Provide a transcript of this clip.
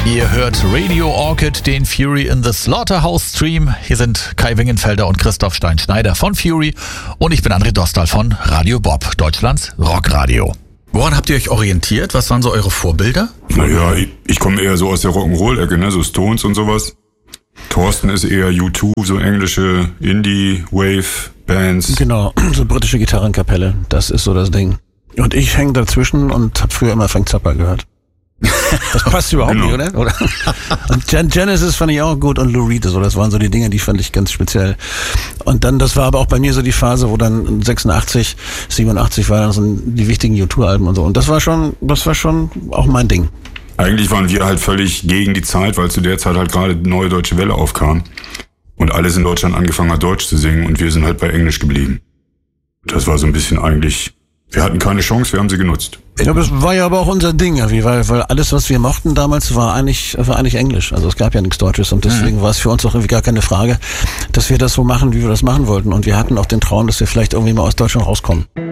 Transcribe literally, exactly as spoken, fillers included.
Ihr hört Radio Orchid, den Fury in the Slaughterhouse Stream. Hier sind Kai Wingenfelder und Christoph Stein-Schneider von Fury und ich bin André Dostal von Radio Bob, Deutschlands Rockradio. Woran habt ihr euch orientiert? Was waren so eure Vorbilder? Naja, ich, ich komme eher so aus der Rock'n'Roll-Ecke, ne? So Stones und sowas. Thorsten ist eher U zwei, so englische Indie-Wave-Bands. Genau, so britische Gitarrenkapelle, das ist so das Ding. Und ich hänge dazwischen und habe früher immer Frank Zappa gehört. Das passt überhaupt Genau. nicht, oder? oder? Und Gen- Genesis fand ich auch gut und Lou Reed, so, das waren so die Dinge, die fand ich ganz speziell. Und dann, das war aber auch bei mir so die Phase, wo dann sechsundachtzig, siebenundachtzig waren dann so die wichtigen U zwei Alben und so. Und das war schon, das war schon auch mein Ding. Eigentlich waren wir halt völlig gegen die Zeit, weil zu der Zeit halt gerade die Neue Deutsche Welle aufkam. Und alles in Deutschland angefangen hat, Deutsch zu singen und wir sind halt bei Englisch geblieben. Das war so ein bisschen eigentlich, wir hatten keine Chance, wir haben sie genutzt. Ich glaube, das war ja aber auch unser Ding, irgendwie, weil, weil alles, was wir mochten damals, war eigentlich, war eigentlich Englisch. Also es gab ja nichts Deutsches und deswegen mhm. war es für uns auch irgendwie gar keine Frage, dass wir das so machen, wie wir das machen wollten. Und wir hatten auch den Traum, dass wir vielleicht irgendwie mal aus Deutschland rauskommen.